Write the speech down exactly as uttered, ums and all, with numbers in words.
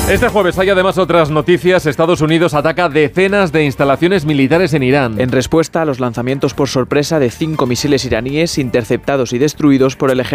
Este jueves hay además otras noticias. Estados Unidos ataca decenas de instalaciones militares en Irán. En respuesta a los lanzamientos por sorpresa de cinco misiles iraníes interceptados y destruidos por el ejército